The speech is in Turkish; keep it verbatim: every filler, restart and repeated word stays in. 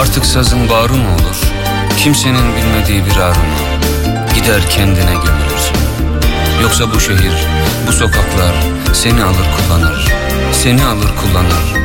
Artık sazın bağrı mı olur, kimsenin bilmediği bir ağrı mı? Gider kendine gömülürsün. Yoksa bu şehir, bu sokaklar seni alır kullanır, seni alır kullanır.